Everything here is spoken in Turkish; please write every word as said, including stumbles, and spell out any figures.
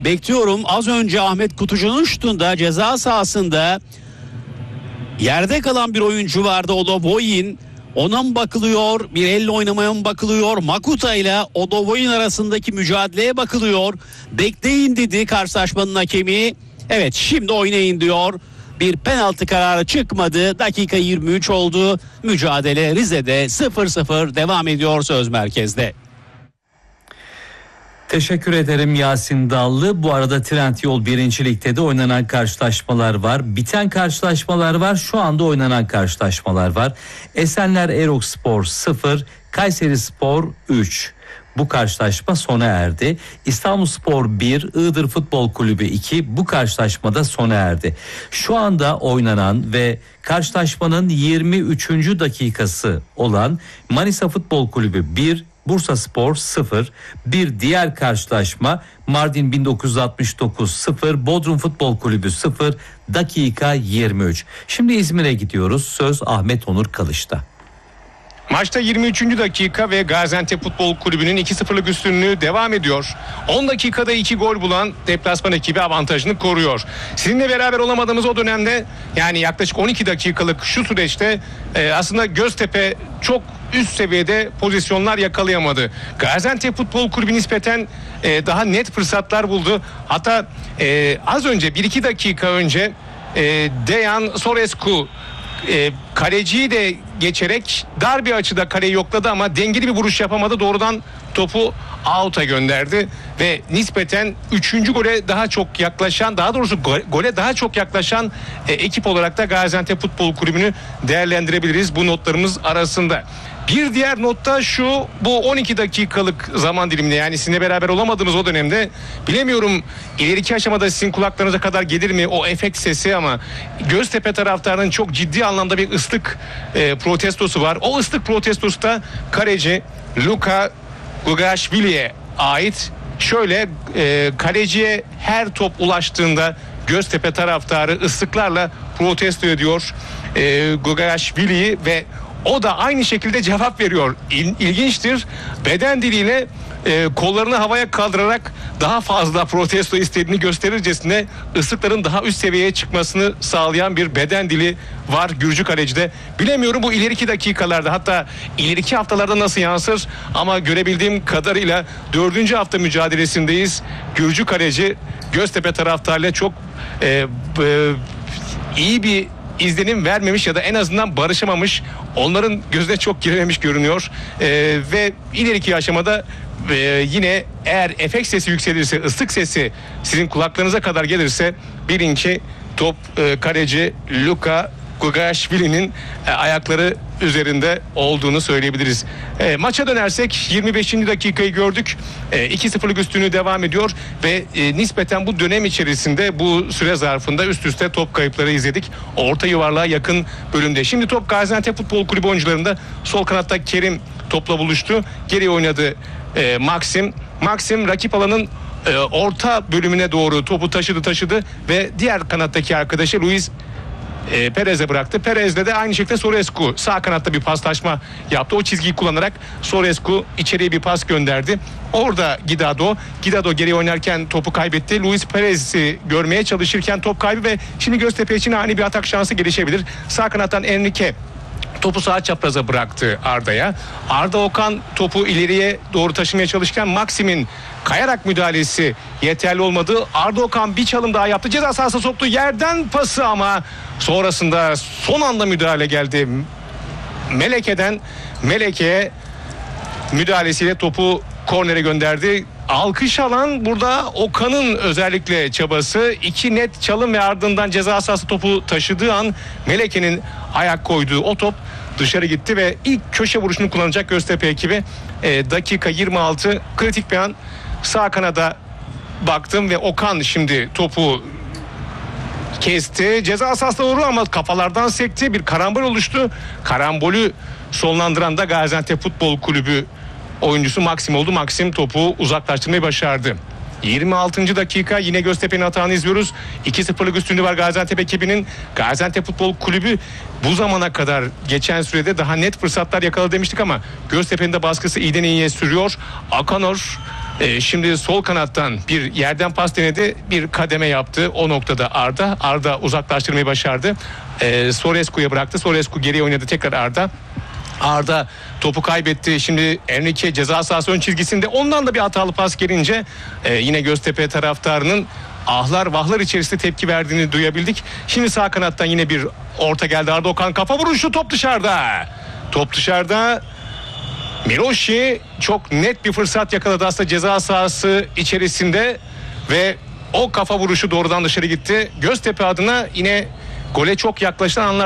Bekliyorum. Az önce Ahmet Kutucu'nun şutunda ceza sahasında yerde kalan bir oyuncu vardı. Odoboyin. Ona mı bakılıyor? Bir elle oynamaya mı bakılıyor? Makuta ile Odoboyin arasındaki mücadeleye bakılıyor. Bekleyin dedi karşılaşmanın hakemi. Evet, şimdi oynayın diyor. Bir penaltı kararı çıkmadı. Dakika yirmi üç oldu. Mücadele Rize'de sıfır sıfır devam ediyor Söz Merkez'de. Teşekkür ederim Yasin Dallı. Bu arada Trendyol birinci Lig'de de oynanan karşılaşmalar var. Biten karşılaşmalar var. Şu anda oynanan karşılaşmalar var. Esenler Erokspor sıfır, Kayserispor üç. Bu karşılaşma sona erdi. İstanbulspor bir, Iğdır Futbol Kulübü iki. Bu karşılaşmada sona erdi. Şu anda oynanan ve karşılaşmanın yirmi üçüncü dakikası olan Manisa Futbol Kulübü bir, Bursaspor sıfır. Bir diğer karşılaşma Mardin bin dokuz yüz altmış dokuz sıfır, Bodrum Futbol Kulübü sıfır, dakika yirmi üç. Şimdi İzmir'e gidiyoruz. Söz Ahmet Onur Kılıç'ta. Maçta yirmi üçüncü dakika ve Gaziantep Futbol Kulübü'nün iki sıfırlık üstünlüğü devam ediyor. on dakikada iki gol bulan deplasman ekibi avantajını koruyor. Sizinle beraber olamadığımız o dönemde, yani yaklaşık on iki dakikalık şu süreçte e, aslında Göztepe çok üst seviyede pozisyonlar yakalayamadı. Gaziantep Futbol Kulübü nispeten e, daha net fırsatlar buldu. Hatta e, az önce bir iki dakika önce e, Dejan Sorescu E, kaleciyi de geçerek dar bir açıda kaleyi yokladı ama dengeli bir vuruş yapamadı. Doğrudan topu out'a gönderdi ve nispeten üçüncü gole daha çok yaklaşan, daha doğrusu gole daha çok yaklaşan e, ekip olarak da Gaziantep Futbol Kulübü'nü değerlendirebiliriz bu notlarımız arasında. Bir diğer notta şu, bu on iki dakikalık zaman diliminde, yani sizinle beraber olamadığımız o dönemde, bilemiyorum ileriki aşamada sizin kulaklarınıza kadar gelir mi o efekt sesi, ama Göztepe taraftarının çok ciddi anlamda bir ıslık e, protestosu var. O ıslık protestosu da kaleci Luka Gugashvili'ye ait. Şöyle e, kaleciye her top ulaştığında Göztepe taraftarı ıslıklarla protesto ediyor e, Gugashvili'yi ve o da aynı şekilde cevap veriyor. İl, ilginçtir. Beden diliyle e, kollarını havaya kaldırarak daha fazla protesto istediğini gösterircesine ıslıkların daha üst seviyeye çıkmasını sağlayan bir beden dili var Gürcü kalecide. Bilemiyorum bu ileriki dakikalarda, hatta ileriki haftalarda nasıl yansır, ama görebildiğim kadarıyla dördüncü hafta mücadelesindeyiz. Gürcü kaleci Göztepe taraftarıyla çok e, e, iyi bir izlenim vermemiş ya da en azından barışamamış, onların gözüne çok girememiş görünüyor ee, ve ileriki aşamada e, yine eğer efekt sesi yükselirse, ıslık sesi sizin kulaklarınıza kadar gelirse bilin ki top e, kaleci Luka Gugashvili'nin e, ayakları üzerinde olduğunu söyleyebiliriz. E, maça dönersek yirmi beşinci dakikayı gördük. E, iki sıfırlık üstünlüğü devam ediyor ve e, nispeten bu dönem içerisinde, bu süre zarfında üst üste top kayıpları izledik. Orta yuvarlığa yakın bölümde. Şimdi top Gaziantep Futbol Kulübü oyuncularında. Sol kanatta Kerim topla buluştu. Geri oynadı e, Maxim. Maxim rakip alanın e, orta bölümüne doğru topu taşıdı taşıdı ve diğer kanattaki arkadaşı Luis E, Perez'e bıraktı. Perez'le de aynı şekilde Sorescu sağ kanatta bir paslaşma yaptı. O çizgiyi kullanarak Sorescu içeriye bir pas gönderdi. Orada Guidado. Guidado geri oynarken topu kaybetti. Luis Perez'i görmeye çalışırken top kaybı ve şimdi Göztepe için ani bir atak şansı gelişebilir. Sağ kanattan Enrique topu sağ çapraza bıraktı Arda'ya. Arda Okan topu ileriye doğru taşımaya çalışırken Maxim'in kayarak müdahalesi yeterli olmadı. Arda Okan bir çalım daha yaptı. Ceza sahasına soktu. Yerden pası ama sonrasında son anda müdahale geldi. Meleke'den Meleke'ye müdahalesiyle topu kornere gönderdi. Alkış alan burada Okan'ın özellikle çabası. İki net çalım ve ardından ceza sahası topu taşıdığı an Meleke'nin ayak koyduğu o top dışarı gitti ve ilk köşe vuruşunu kullanacak Göztepe ekibi. E, dakika yirmi altı, kritik bir an. Sağ kanada baktım ve Okan şimdi topu kesti. Ceza sahasına doğru ama kafalardan sekti. Bir karambol oluştu. Karambolü sonlandıran da Gaziantep Futbol Kulübü oyuncusu Maxim oldu. Maxim topu uzaklaştırmayı başardı. yirmi altıncı dakika, yine Göztepe'nin hatağını izliyoruz. iki sıfırlık üstünlüğü var Gaziantep ekibinin. Gaziantep Futbol Kulübü bu zamana kadar geçen sürede daha net fırsatlar yakaladı demiştik ama Göztepe'nin de baskısı iyiden iyiye sürüyor. Akanor Ee, şimdi sol kanattan bir yerden pas denedi, bir kademe yaptı. O noktada Arda. Arda uzaklaştırmayı başardı. Ee, Sorescu'ya bıraktı. Sorescu geriye oynadı, tekrar Arda. Arda topu kaybetti. Şimdi Enrique ceza sahası ön çizgisinde. Ondan da bir hatalı pas gelince e, yine Göztepe taraftarının ahlar vahlar içerisinde tepki verdiğini duyabildik. Şimdi sağ kanattan yine bir orta geldi. Arda Okan kafa vuruşu, top dışarıda. Top dışarıda. Miroshi çok net bir fırsat yakaladı aslında ceza sahası içerisinde ve o kafa vuruşu doğrudan dışarı gitti. Göztepe adına yine gole çok yaklaşan anlar